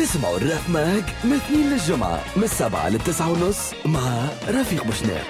اسمعوا الرف ماج من 2 للجمعة من 7 ل9:30 مع رفيق بوشناق.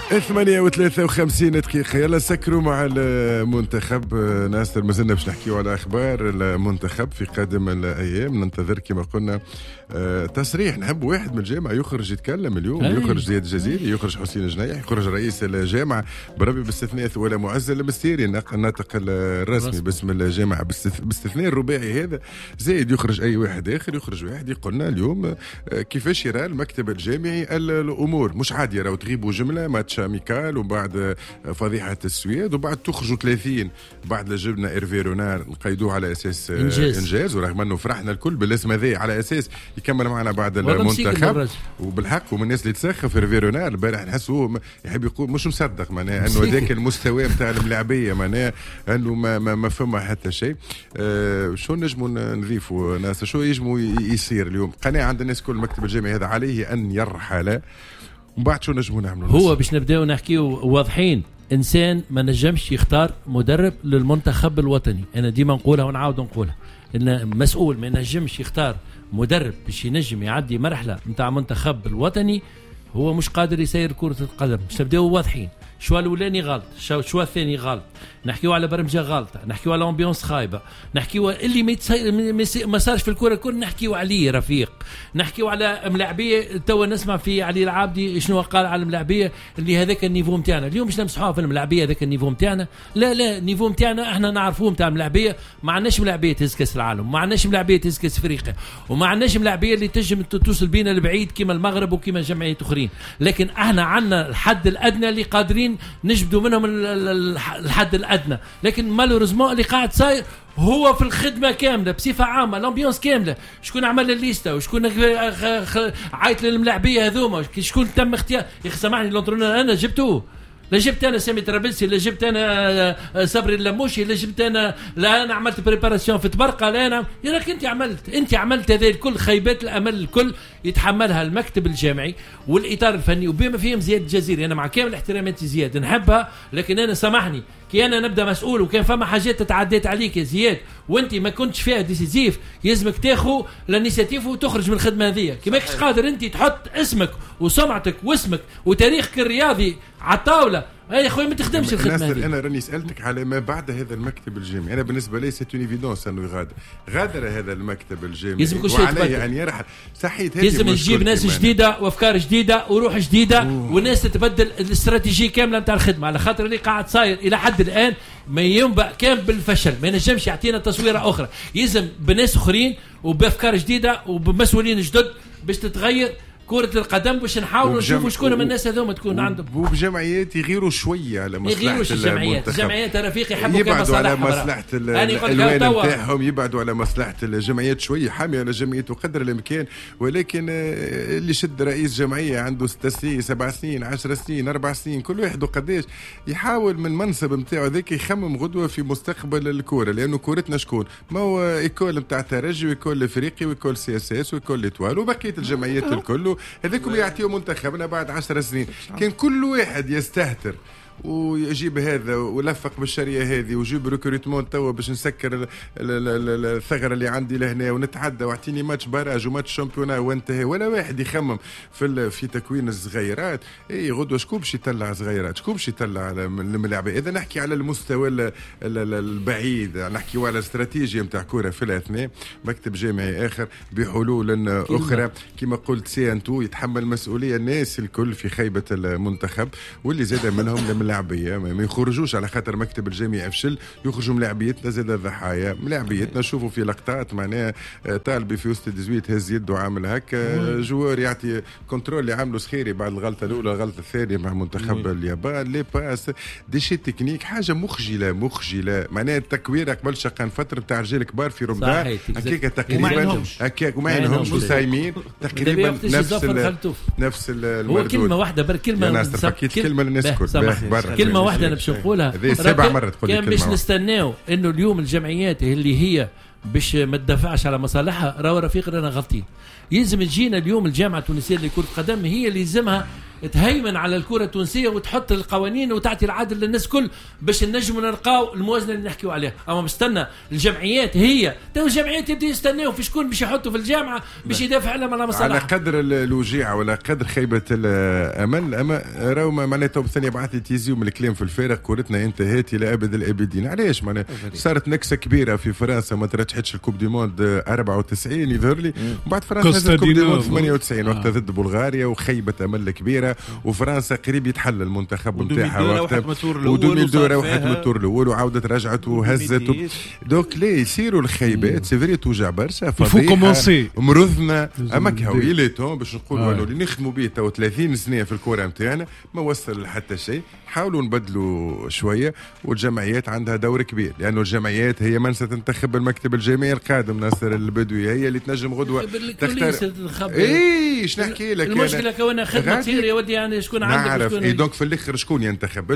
8:53 دقيقة. يلا سكروا مع المنتخب. ناصر مازلنا باش نحكيو على أخبار المنتخب في قادم الأيام. ننتظر كما قلنا تصريح. نحب واحد من الجامعة يخرج يتكلم اليوم. يخرج زياد الجزيري، يخرج حسين جنيح، يخرج رئيس الجامعة بربي باستثناء ولا معز المستيري الناطق الرسمي باسم الجامعة باستثناء الرباعي هذا. زايد يخرج أي واحد آخر، يخرج واحد يقولنا اليوم كيفاش يرى المكتب الجامعي الأمور. مش عادي راهو تغيبوا جملة ماتش ميكال وبعد فضيحة السويد وبعد تخرجوا 30 بعد لجبنا إيرفي رونار نقيدوه على أساس إنجاز ورغم أنه فرحنا الكل بالاسم هذا على أساس يكمل معنا بعد المنتخب. وبالحق ومن الناس اللي تسخف إيرفي رونار البارح نحسه يحب يقول مش مصدق معناها أنه ذاك المستوى متاع الملاعبية معناها أنه ما فما حتى شيء. شو نجموا نضيفوا ناس؟ شو يجموا يصير اليوم؟ قناعة عند الناس كل المكتب الجامعي هذا عليه أن يرحل. وبعد شو نجموا نعملوا؟ هو باش نبداو نحكيو واضحين. إنسان ما نجمش يختار مدرب للمنتخب الوطني. أنا ديما نقولها ونعاود نقولها إن مسؤول ما نجمش يختار مدرب باش ينجم يعدي مرحلة متاع منتخب الوطني هو مش قادر يسير كرة القدم. باش نبداو واضحين. شو الأولاني غلط، شو الثاني غلط، نحكيو على برمجة غلطة، نحكيو على أمبيونس خايبة، نحكيو اللي ما صارش في الكرة الكل نحكيو عليه رفيق. نحكيو على ملاعبية. توا نسمع في علي العابدي شنو قال على الملاعبية اللي هذاك النيفو متاعنا. اليوم مش نمسحوها في الملاعبية هذاك النيفو متاعنا. لا النيفو متاعنا احنا نعرفوه متاع الملاعبية. ما عندناش ملاعبية تهز كاس العالم، ما عندناش ملاعبية تهز كاس افريقيا، وما عندناش ملاعبية اللي تنجم توصل بينا لبعيد كما المغرب وكما جمعيات اخرين. لكن احنا عندنا الحد الادنى اللي قادرين نجبدوا منهم الحد الادنى. لكن مالوريزمون اللي قاعد صاير هو في الخدمه كامله بصفه عامه الامبيونس كامله. شكون عمل الليسته وشكون عايط للملاعبيه هذوما، شكون تم اختيار. يا اخي سامحني الانترونور انا جبتوه، لا جبت انا سامي ترابلسي، لا جبت انا صبري اللموشي، لا جبت انا، لا انا عملت بريباراسيون في تبرقه، لا انا ياك انت عملت هذه الكل. خيبات الامل الكل يتحملها المكتب الجامعي والاطار الفني وبما فيهم زياد الجزيري. انا مع كامل احتراماتي زياد نحبها، لكن انا سامحني كي انا نبدا مسؤول وكان فما حاجات تتعديت عليك يا زياد وانت ما كنتش فيها ديسيزيف يلزمك تاخذ الانيشيتيف وتخرج من الخدمه هذه. كي ماكش قادر انت تحط اسمك وسمعتك واسمك وتاريخك الرياضي على الطاوله يا اخوي ما تخدمش الخدمه هذه. انا راني سالتك على ما بعد هذا المكتب الجامعي. انا بالنسبه لي سيت اون ايفيدونس انه غادر هذا المكتب الجامعي وعليه ان يرحل. صحيت لازم نجيب ناس جديده وافكار جديده وروح جديده والناس تتبدل الاستراتيجيه كامله نتاع الخدمه. على خاطر اللي قاعد صاير الى حد الان ما ينبأ كان بالفشل، ما ينجمش يعطينا تصويره اخرى. يلزم بناس اخرين وبافكار جديده وبمسؤولين جدد باش تتغير كرة القدم، باش نحاولوا نشوفوا شكون من الناس هذوما تكون عندهم وبجمعيات يغيروا شويه على مصلحه المنتخب. الجمعيات رفيقي يحبوا يبعدوا على مصلحه الالوان نتاعهم، يبعدوا على مصلحه الجمعيات شويه، حاميه على جمعيته قدر الامكان. ولكن اللي شد رئيس جمعيه عنده 6 سنين 7 سنين 10 سنين 4 سنين كل واحد وقداش يحاول من منصب نتاعو ذاك يخمم غدوه في مستقبل الكوره. لانه كورتنا شكون؟ ما هو ايكول نتاع ترجي ويكول افريقي ويكول سي اس اس ويكول ايطوال وبقيه الجمعيات الكل هذاكم يعطيهم منتخبنا بعد 10 سنين. كان كل واحد يستهتر ويجيب هذا ولفق بالشريه هذه ويجيب ريكروتمون توا باش نسكر الثغره اللي عندي لهنا ونتعدى واعطيني ماتش باراج وماتش شامبيونا وانتهى. ولا واحد يخمم في تكوين الصغيرات. اي غدوه شكون باش يطلع صغيرات، شكون باش يطلع الملاعبيه. اذا نحكي على المستوى البعيد، نحكي على استراتيجيه نتاع كره في الاثناء، مكتب جامعي اخر بحلول اخرى كما قلت سي ان تو يتحمل مسؤوليه الناس الكل في خيبه المنتخب واللي زاد منهم ملاعبيه ما يخرجوش على خاطر مكتب الجامعي افشل. يخرجوا ملاعبيتنا زاد ضحايا. ملاعبيتنا شوفوا في لقطات معناها طالبي في وسط 18 هز يده عامل هكا جوار يعطي كنترول اللي عامله سخيري بعد الغلطه الاولى الغلطه الثانيه مع منتخب اليابان. لي باس دي شي تكنيك حاجه مخجله معناها التكوير قبل شقان فتره تاع رجال كبار في رمضان هكاك تقريبا هكاك وما عندهمش وصايمين تقريبا نفس هو كلمه واحده كلمه للناس الكل. كلمة واحدة أنا باش نقولها 7 مرات كان باش نستناو إنه اليوم الجمعيات اللي هي باش ما تدافعش على مصالحها راهو رفيق رانا غلطين. يلزم تجينا اليوم الجامعة التونسية لكرة القدم هي اللي يلزمها تهيمن على الكرة التونسية وتحط القوانين وتعطي العدل للناس كل باش نجموا نلقاو الموازنة اللي نحكيو عليها. أما مستنى الجمعيات هي تو الجمعيات يبدأ يستناو في شكون باش يحطوا في الجامعة باش يدافع على مصالح على قدر الوجيعة ولا قدر خيبة الأمل. أما راهو معناتها بثانية بعث لي تيزيو من الكلام في الفارغ كورتنا انتهت إلى أبد الآبدين. علاش معناها صارت نكسة كبيرة في فرنسا ما ترشحتش الكوب دي موند 94 يظهر لي وبعد فرنسا نزلت الكوب دي موند 98 وقتها ضد بلغاريا وخيبة أمل كبيرة وفرنسا قريب يتحل المنتخب نتاعها وقتها و2002 روحت من الدور الأول وعاودت رجعت وهزت دوك ليه يصيروا الخيبات سي فري توجع برشا فضيحة مرضنا. أما كهوي لي تون باش نقولوا انه اللي نخدموا به تو 30 سنة في الكورة نتاعنا ما وصل لحتى شيء. حاولوا نبدلوا شوية والجمعيات عندها دور كبير لأنه الجمعيات هي من ستنتخب المكتب الجامعي القادم. ناصر البدوي هي اللي تنجم غدوة تختار. ايش نحكي لك المشكلة كونها خدمة تصير يا ودي يعني شكون عندك نعرف دونك في الاخر شكون ينتخب؟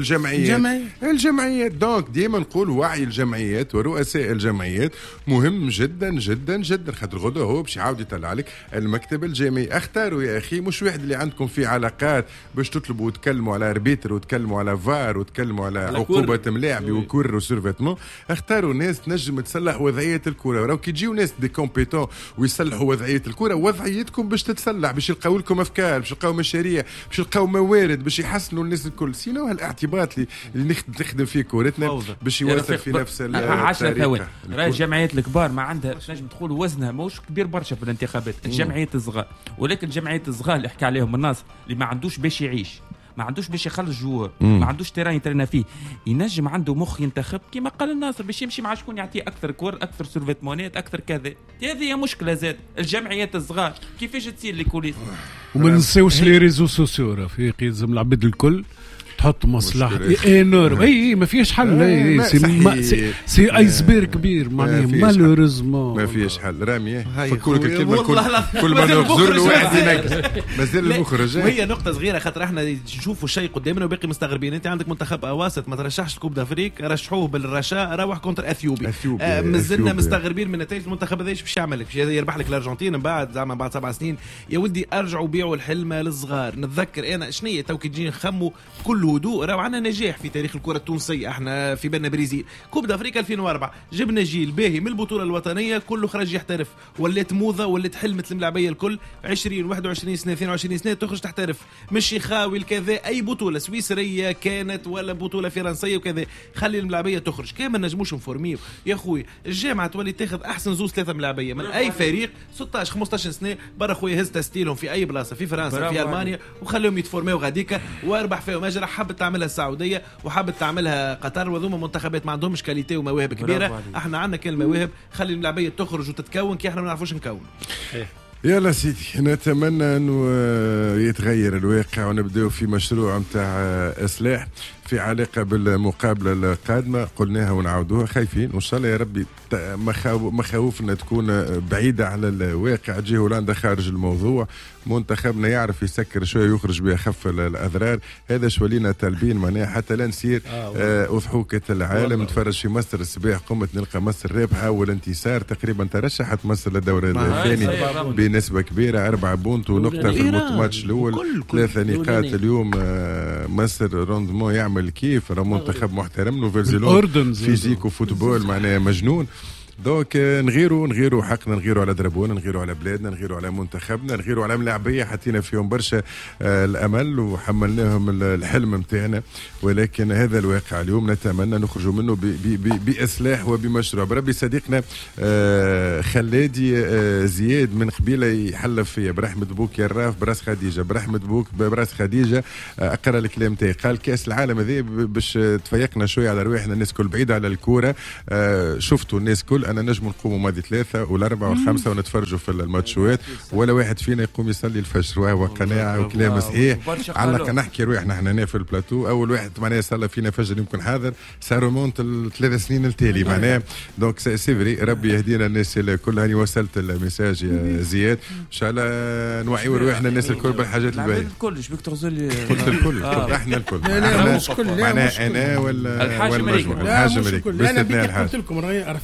الجمعيات دونك ديما نقول وعي الجمعيات ورؤساء الجمعيات مهم جدا جدا جدا خاطر غدوة هو باش يعاود يطلع لك المكتب الجامعي. اختاروا يا اخي مش واحد اللي عندكم فيه علاقات باش تطلبوا وتكلموا على اربيتر وتكلموا على فار وتكلموا على عقوبة ملاعبي وكور وسيرفيتمون. اختاروا ناس تنجم تصلح وضعية الكرة. راهو كي تجيو ناس دي كومبيتون ويصلحوا وضعية الكرة وضعيتكم باش تتصلح باش يلقاو لكم افكار باش يلقاو مشاريع باش يلقاو موارد باش يحسنوا الناس الكل. سينو هالاعتباط اللي نخدم فيه كورتنا باش يوصل في نفس الطريقة. راه الجمعيات الكبار ما عندها نجم تقول وزنها موش كبير برشا في الانتخابات. الجمعيات الصغار ولكن الجمعيات الصغار اللي حكى عليهم الناس اللي ما عندوش باش يعيش ما عندوش باش يخلص جوار ما عندوش تيران يترنا فيه ينجم عنده مخ ينتخب كما قال الناصر باش يمشي مع شكون يعطيه اكثر كور اكثر سيرفيتمونات اكثر كذا. هذه هي مشكله زاد الجمعيات الصغار كيفاش تصير لي كوليس. وما ننساوش لي ريزو سوسيو رفيق يلزم العباد الكل تحط مصلحة انورم. اي ما فيش حل. سي ايسبير كبير معناها مالوريزمون ما فيش حل. رامي فكرك الكلمه كل ما نغزر له واحد ينقص مازال المخرج. وهي نقطه صغيره خاطر احنا نشوفوا شيء قدامنا وباقي مستغربين. انت عندك منتخب اواسط ما ترشحش الكوب دافريك رشحوه بالرشاء روح كونتر اثيوبي. مازلنا مستغربين من نتائج المنتخب هذا ايش باش يعمل لك باش يربح لك الارجنتين من بعد زعما بعد 7 سنين. يا ولدي ارجعوا بيعوا الحلمه للصغار. نتذكر انا شنية تو كي تجي نخموا كل هدوء راهو عندنا نجاح في تاريخ الكرة التونسية. احنا في بالنا بريزيل كوب دافريكا 2004 جبنا جيل باهي من البطولة الوطنية كله خرج يحترف ولات موضة ولات حلمت الملاعبية الكل 20 21 سنة 22 سنة تخرج تحترف مش يخاوي الكذا أي بطولة سويسرية كانت ولا بطولة فرنسية وكذا خلي الملاعبية تخرج. كما نجموش نفورميو يا خوي الجامعة تولي تاخذ أحسن زوز 3 ملاعبية من أي فريق 16 15 سنة برا خويا هز تستيلهم في أي بلاصة في فرنسا في ألمانيا وخليهم يتفورميو غاديكا واربح فيهم أجر. حبت تعملها السعودية وحابت تعملها قطر وذوما منتخبات ما عندهمش كاليتي ومواهب كبيرة. احنا عندنا كل المواهب خلي الملاعبية تخرج وتتكون كي احنا ما نعرفوش نكون. يلا سيدي نتمنى انه يتغير الواقع ونبداو في مشروع متاع اصلاح في علاقة بالمقابلة القادمة. قلناها ونعودوها خايفين وإن شاء الله يا ربي مخاوفنا تكون بعيدة على الواقع. تجي هولندا خارج الموضوع منتخبنا يعرف يسكر شوية يخرج بأخف الأضرار. هذا شوالينا طالبين معناها حتى لا نسير أضحوكة العالم. نتفرج في مصر الصباح قمت نلقى مصر رابحة والانتصار تقريبا ترشحت مصر للدور الثاني بنسبة كبيرة 4 بونت ونقطة في الماتش الأول 3 نقاط. اليوم مصر روندمون يعمل كيف راه منتخب محترم نوفيل فيزيك وفوتبول معناها مجنون. دونك نغيروا حقنا نغيروا على دربونا نغيروا على بلادنا نغيروا على منتخبنا نغيروا على ملاعبية حطينا فيهم برشا الأمل وحملناهم الحلم متاعنا. ولكن هذا الواقع اليوم نتمنى نخرجوا منه بإصلاح وبمشروع. بربي صديقنا خلادي زياد من قبيلة يحلف فيا برحمة بوك يا الراف براس خديجة برحمة بوك براس خديجة أقرأ الكلام تاعي قال كأس العالم هذا باش تفيقنا شوية على رواحنا الناس كل بعيدة على الكورة. شفتوا الناس كل أنا نجم نقوموا ماضي 3 و4 و5 ونتفرجوا في الماتشوات ولا واحد فينا يقوم يصلي الفجر وهو قناعة وكلام صحيح. علق نحكي روحنا احنا هنا في البلاتو أول واحد معناها صلى فينا فجر يمكن حاضر صاروا مونت 3 سنين التالي معناها. دونك سيفري ربي يهدينا الناس الكل. هاني وصلت الميساج يا زياد إن شاء الله نوعيوا روحنا الناس الكل بالحاجات الباهية الكل. ايش بك تغزل لي قلت الكل احنا الكل معناها أنا ولا الحاج المجموعة الحاج مليك أنا قلت لكم رفيق قلت لكم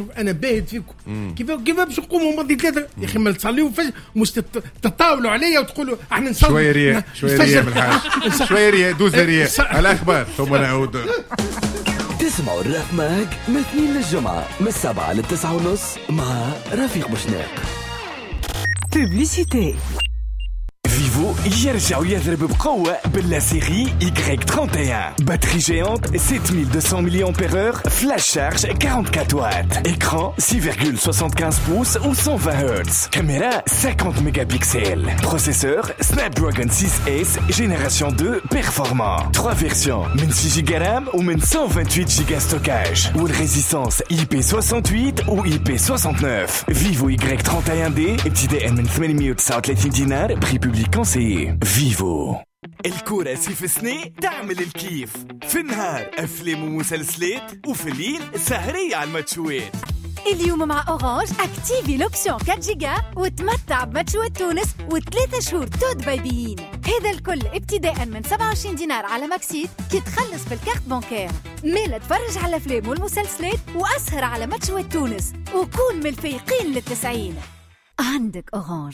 انا باهت فيكم كيف باش نقوموا ماضي 3 يا اخي ما تصليوا مش تتطاولوا عليا وتقولوا احنا نصلي شويه رياء بالحاج شويه رياء دوز رياء الاخبار ثم نعود. تسمعوا الراب ماج من 2 للجمعة من 7 ل 9:30 مع رفيق بوشناق. Publicité. Vivo يرجع ويضرب بقوة باللاسيغي Y31. Batterie géante 7200 mAh, flash charge 44 watts. Écran 6,75 pouces ou 120 Hz. Caméra 50 mégapixels. Processeur Snapdragon 6S génération 2 performant. 3 versions, من 6 Go RAM ou من 128 Go stockage. Ou résistance IP68 ou IP69. Vivo Y31D ابتداء من 839 دينار, prix public conseillé. Vivo. الكورة سيف سني تعمل الكيف. في النهار أفلام ومسلسلات وفي الليل سهرية على الماتشوات. اليوم مع أورانج اكتيفي لوبسيون 4 جيجا وتمتع بماتشوات تونس و3 شهور تود بايبيين. هذا الكل ابتداء من 27 دينار على ماكسيت كي تخلص بالكارت بانكير. ميلا تفرج على الأفلام والمسلسلات وأسهر على ماتشوات تونس وكون من الفايقين لل90. عندك أورانج.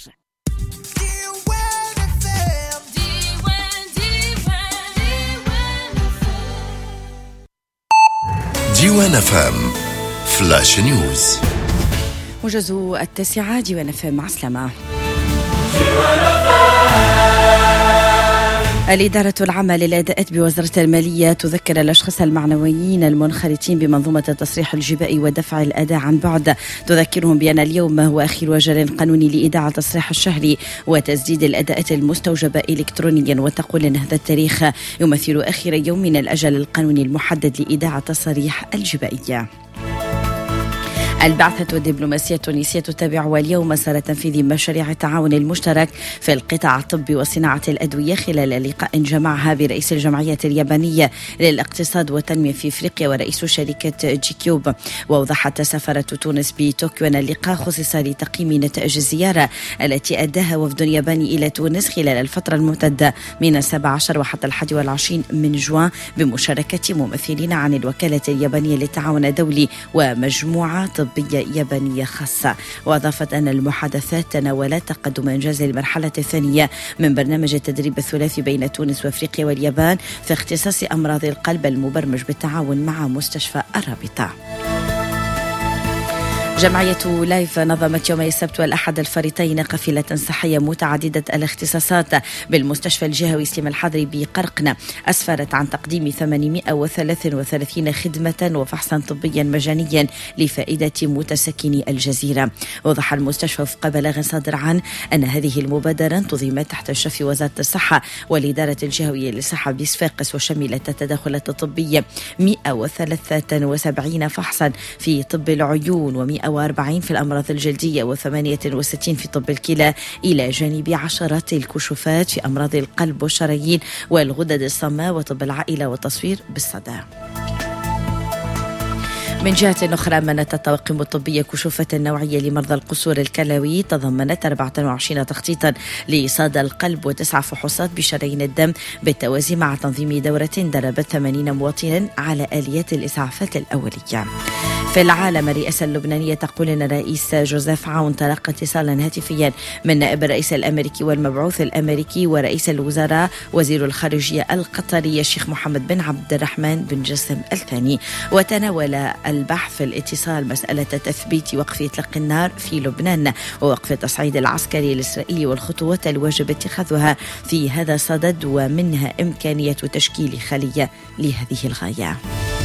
ديوان فام فلاش نيوز. موجز 9 ديوان فام. مع السلامة. الإدارة العامة للأداءات بوزارة المالية تذكر الأشخاص المعنويين المنخرطين بمنظومة التصريح الجبائي ودفع الأداء عن بعد. تذكرهم بأن اليوم هو آخر أجل قانوني لإيداع التصريح الشهري وتسديد الأداءات المستوجبة إلكترونيا، وتقول أن هذا التاريخ يمثل آخر يوم من الأجل القانوني المحدد لإيداع التصاريح الجبائية. البعثة الدبلوماسية التونسية تتابع اليوم مسار تنفيذ مشاريع التعاون المشترك في القطاع الطبي وصناعة الأدوية خلال لقاء جمعها برئيس الجمعية اليابانية للاقتصاد والتنمية في إفريقيا ورئيس شركة جي كيوب. وأوضحت سفارة تونس بطوكيو أن اللقاء خصص لتقييم نتائج الزيارة التي أداها وفد ياباني إلى تونس خلال الفترة الممتدة من 17 وحتى 21 من جوان بمشاركة ممثلين عن الوكالة اليابانية للتعاون الدولي ومجموعة طبية يابانية خاصة. وأضافت أن المحادثات تناولت تقدم إنجاز المرحلة الثانية من برنامج التدريب الثلاثي بين تونس وأفريقيا واليابان في اختصاص أمراض القلب المبرمج بالتعاون مع مستشفى الرابطة. جمعية لايف نظمت يومي السبت والأحد الفريقين قافلة صحية متعددة الاختصاصات بالمستشفى الجهوي سليم الحضري بقرقنة، أسفرت عن تقديم 833 خدمة وفحصا طبيا مجانيا لفائدة متسكني الجزيرة. وضح المستشفى وفق بلاغ صادر عن أن هذه المبادرة انتظمت تحت إشراف وزارة الصحة والإدارة الجهوية للصحة بصفاقس، وشملت التدخلات الطبية 173 فحصا في طب العيون و140 في الأمراض الجلدية و68 في طب الكلى، إلى جانب عشرات الكشوفات في أمراض القلب والشرايين والغدد الصماء وطب العائلة والتصوير بالصدى. من جهة أخرى منت الطواقم الطبية كشوفة نوعية لمرضى القصور الكلوي تضمنت 24 تخطيطا لصدى القلب و9 فحوصات بشرايين الدم بالتوازي مع تنظيم دورة دربت 80 مواطنا على آليات الإسعافات الأولية. في العالم، الرئاسة اللبنانية تقول أن الرئيس جوزيف عون تلقى اتصالا هاتفيا من نائب الرئيس الأمريكي والمبعوث الأمريكي ورئيس الوزراء وزير الخارجية القطري الشيخ محمد بن عبد الرحمن بن جاسم الثاني، وتناول البحث في الاتصال مسألة تثبيت وقف إطلاق النار في لبنان ووقف التصعيد العسكري الإسرائيلي والخطوات الواجب اتخاذها في هذا الصدد، ومنها إمكانية تشكيل خلية لهذه الغاية.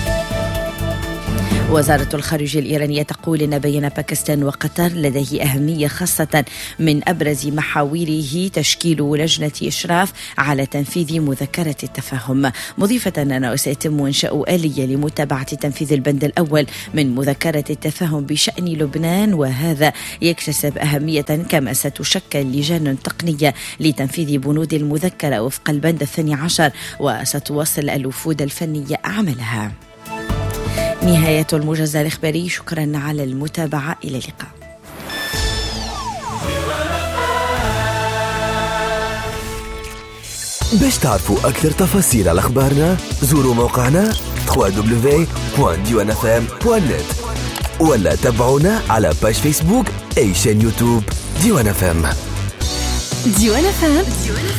وزارة الخارجية الإيرانية تقول أن بيان باكستان وقطر لديه أهمية، خاصة من أبرز محاوره تشكيل لجنة إشراف على تنفيذ مذكرة التفاهم، مضيفة أنه سيتم إنشاء آلية لمتابعة تنفيذ البند الأول من مذكرة التفاهم بشأن لبنان، وهذا يكتسب أهمية كما ستشكل لجان تقنية لتنفيذ بنود المذكرة وفق البند 12، وستواصل الوفود الفنية عملها. نهاية الموجز الإخباري، شكرا على المتابعة، إلى اللقاء. باش تعرفوا أكثر تفاصيل على أخبارنا زوروا موقعنا www.diwanfm.net. ولا تابعونا على باش فيسبوك أي شان يوتيوب ديوان FM. ديوان FM